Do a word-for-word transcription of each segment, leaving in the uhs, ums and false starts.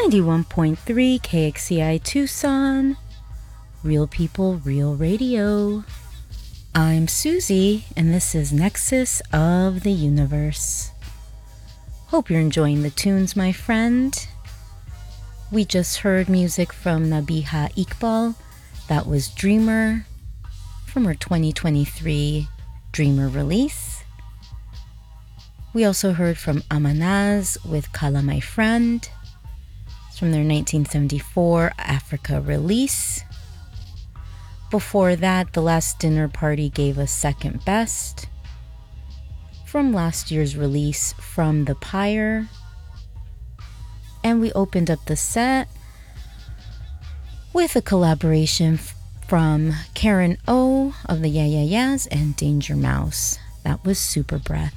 ninety-one point three K X C I Tucson, Real People, Real Radio. I'm Susie, and this is Nexus of the Universe. Hope you're enjoying the tunes, my friend. We just heard music from Nabiha Iqbal. That was Dreamer from her twenty twenty-three Dreamer release. We also heard from Amanaz with Kala My Friend. It's from their nineteen seventy-four Africa release. Before that, The Last Dinner Party gave us Second Best from last year's release, From the Pyre. And we opened up the set with a collaboration f- from Karen O of the Yeah Yeah Yeahs and Danger Mouse. That was Super Breath.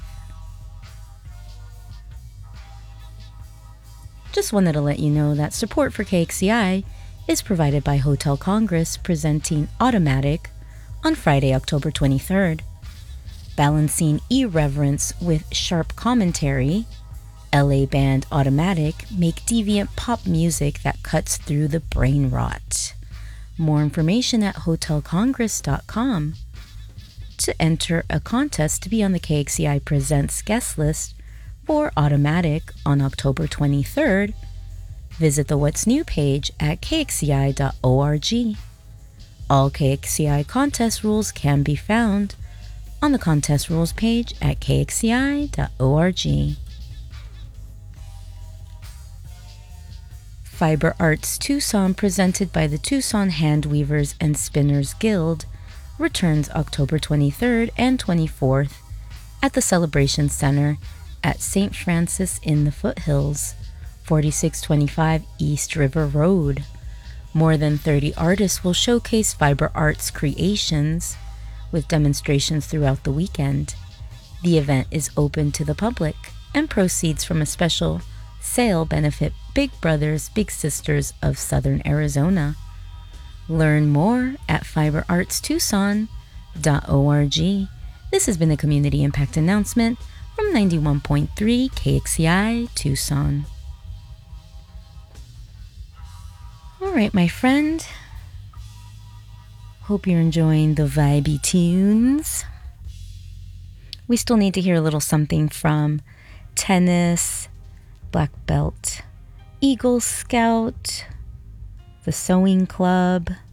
Just wanted to let you know that support for K X C I is provided by Hotel Congress, presenting Automatic on Friday, October twenty-third. Balancing irreverence with sharp commentary, L A band Automatic make deviant pop music that cuts through the brain rot. More information at hotel congress dot com. To enter a contest to be on the K X C I Presents guest list for Automatic on October twenty-third, visit the What's New page at k x c i dot org. All K X C I contest rules can be found on the contest rules page at k x c i dot org. Fiber Arts Tucson, presented by the Tucson Handweavers and Spinners Guild, returns October twenty-third and twenty-fourth at the Celebration Center at Saint Francis in the Foothills, forty-six twenty-five East River Road. More than thirty artists will showcase fiber arts creations with demonstrations throughout the weekend. The event is open to the public, and proceeds from a special sale benefit Big Brothers Big Sisters of Southern Arizona. Learn more at fiber arts tucson dot org. This has been a community impact announcement from ninety-one point three K X C I Tucson. All right, my friend. Hope you're enjoying the vibey tunes. We still need to hear a little something from Tennis, Black Belt, Eagle Scout, The Sewing Club,